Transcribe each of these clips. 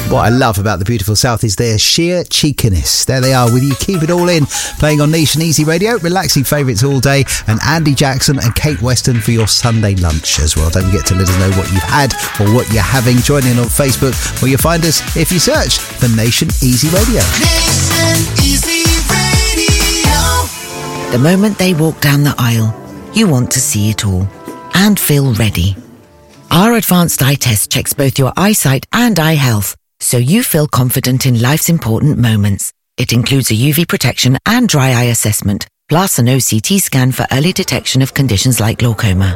What I love about the beautiful South is their sheer cheekiness. There they are with you. Keep it all in. Playing on Nation Easy Radio. Relaxing favourites all day. And Andy Jackson and Kate Weston for your Sunday lunch as well. Don't forget to let us know what you've had or what you're having. Join in on Facebook, where you'll find us if you search for Nation Easy Radio. Nation Easy Radio. The moment they walk down the aisle, you want to see it all and feel ready. Our advanced eye test checks both your eyesight and eye health, so you feel confident in life's important moments. It includes a UV protection and dry eye assessment, plus an OCT scan for early detection of conditions like glaucoma.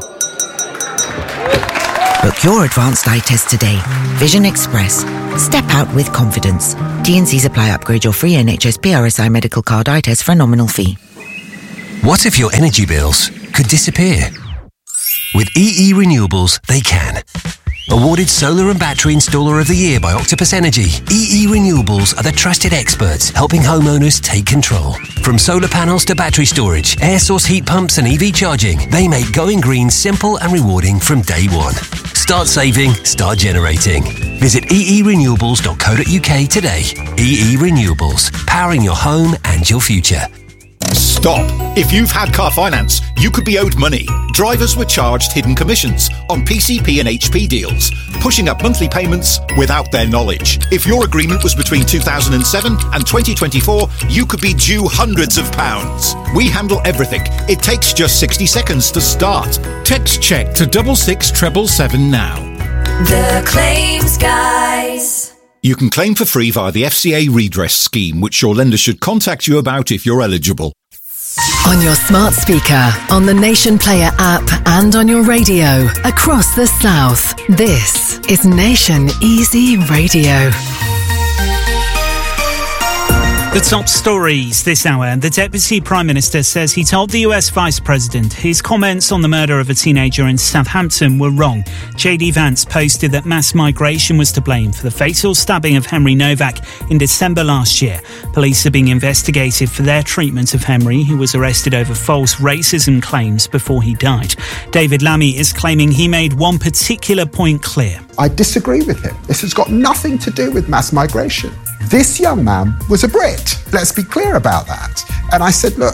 Book your advanced eye test today. Vision Express. Step out with confidence. T&Cs apply. Upgrade your free NHS PRSI medical card eye test for a nominal fee. What if your energy bills could disappear? With EE Renewables, they can. Awarded Solar and Battery Installer of the Year by Octopus Energy, EE Renewables are the trusted experts helping homeowners take control. From solar panels to battery storage, air source heat pumps and EV charging, they make going green simple and rewarding from day one. Start saving, start generating. Visit eerenewables.co.uk today. EE Renewables, powering your home and your future. Stop! If you've had car finance, you could be owed money. Drivers were charged hidden commissions on PCP and HP deals, pushing up monthly payments without their knowledge. If your agreement was between 2007 and 2024, you could be due hundreds of pounds. We handle everything. It takes just 60 seconds to start. Text check to 66777 now. The Claims Guys. You can claim for free via the FCA redress scheme, which your lender should contact you about if you're eligible. On your smart speaker, on the Nation Player app, and on your radio across the South. This is Nation Easy Radio. The top stories this hour. The Deputy Prime Minister says he told the US Vice President his comments on the murder of a teenager in Southampton were wrong. JD Vance posted that mass migration was to blame for the fatal stabbing of Henry Novak in December last year. Police are being investigated for their treatment of Henry, who was arrested over false racism claims before he died. David Lammy is claiming he made one particular point clear. I disagree with him. This has got nothing to do with mass migration. This young man was a Brit. Let's be clear about that. And I said, look,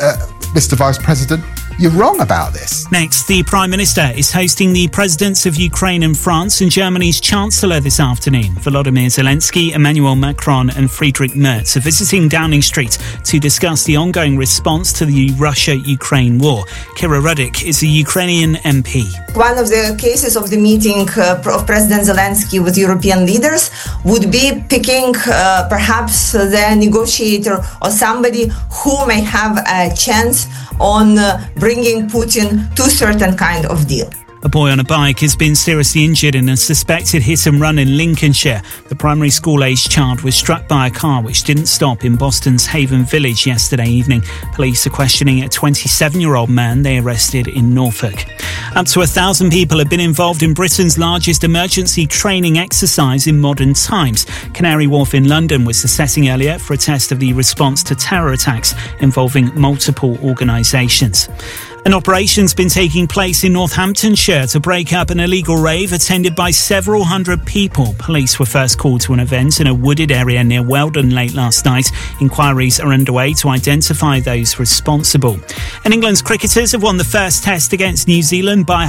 Mr. Vice President, you're wrong about this. Next, the Prime Minister is hosting the presidents of Ukraine and France and Germany's Chancellor this afternoon. Volodymyr Zelensky, Emmanuel Macron and Friedrich Merz are visiting Downing Street to discuss the ongoing response to the Russia-Ukraine war. Kira Ruddick is a Ukrainian MP. One of the cases of the meeting of President Zelensky with European leaders would be picking perhaps the negotiator or somebody who may have a chance on bringing Putin to a certain kind of deal. A boy on a bike has been seriously injured in a suspected hit and run in Lincolnshire. The primary school-aged child was struck by a car which didn't stop in Boston's Haven Village yesterday evening. Police are questioning a 27-year-old man they arrested in Norfolk. Up to 1,000 people have been involved in Britain's largest emergency training exercise in modern times. Canary Wharf in London was assessing earlier for a test of the response to terror attacks involving multiple organisations. An operation's been taking place in Northamptonshire to break up an illegal rave attended by several hundred people. Police were first called to an event in a wooded area near Weldon late last night. Inquiries are underway to identify those responsible. And England's cricketers have won the first test against New Zealand by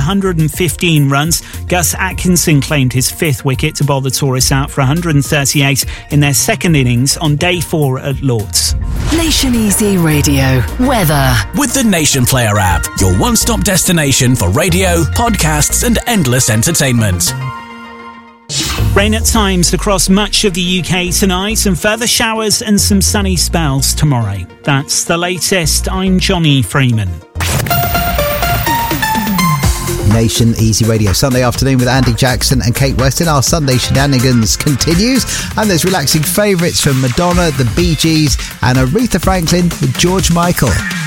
115 runs. Gus Atkinson claimed his fifth wicket to bowl the tourists out for 138 in their second innings on day 4 at Lord's. Nation Easy Radio. Weather. With the Nation Player app, your one-stop destination for radio, podcasts and endless entertainment. Rain at times across much of the UK tonight and further showers and some sunny spells tomorrow. That's the latest. I'm Johnny Freeman. Nation Easy Radio, Sunday afternoon with Andy Jackson and Kate Weston. Our Sunday shenanigans continues, and there's relaxing favourites from Madonna, the Bee Gees and Aretha Franklin with George Michael.